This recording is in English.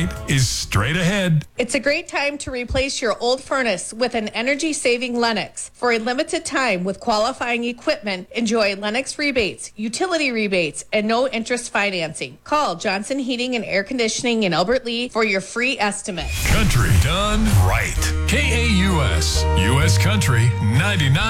right is straight ahead. It's a great time to replace your old furnace with an energy-saving Lennox. For a limited time with qualifying equipment, enjoy Lennox rebates, utility rebates, and no interest financing. Call Johnson Heating and Air Conditioning in Albert Lea for your free estimate. Country done right. KAUS, U.S. Country 99.